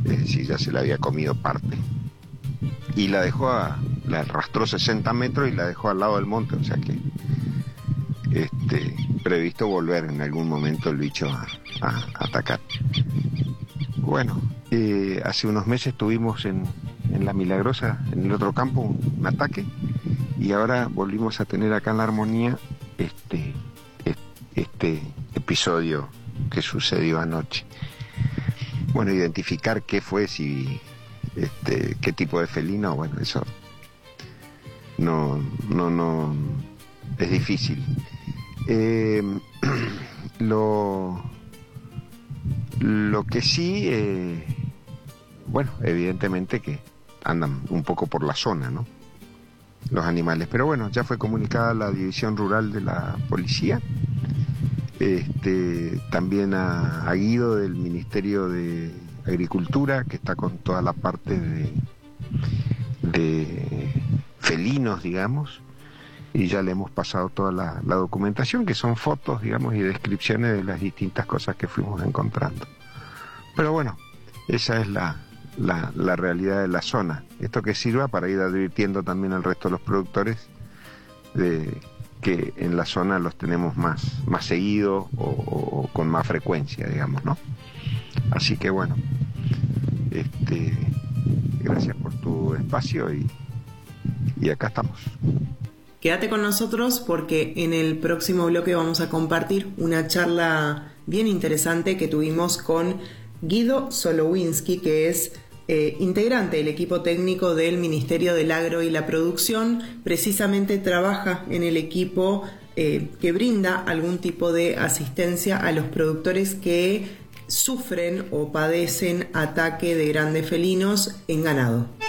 es decir, ya se le había comido parte. Y la arrastró 60 metros y la dejó al lado del monte, o sea que previsto volver en algún momento el bicho a atacar. Bueno, hace unos meses tuvimos en La Milagrosa, en el otro campo, un ataque, y ahora volvimos a tener acá en La Armonía este episodio que sucedió anoche. Bueno, identificar qué fue, qué tipo de felino, bueno, eso no es difícil. Lo que sí, bueno, evidentemente que andan un poco por la zona, ¿no? Los animales, pero bueno, ya fue comunicada la División Rural de la Policía, también a Guido del Ministerio de Agricultura, que está con toda la parte de felinos, digamos, y ya le hemos pasado toda la documentación, que son fotos, digamos, y descripciones de las distintas cosas que fuimos encontrando. Pero bueno, esa es la realidad de la zona. Esto que sirva para ir advirtiendo también al resto de los productores de que en la zona los tenemos más seguido o con más frecuencia, digamos, ¿no? Así que bueno, gracias por tu espacio y acá estamos. Quédate con nosotros porque en el próximo bloque vamos a compartir una charla bien interesante que tuvimos con Guido Solowinski, que es integrante del equipo técnico del Ministerio del Agro y la Producción. Precisamente trabaja en el equipo que brinda algún tipo de asistencia a los productores que sufren o padecen ataque de grandes felinos en ganado.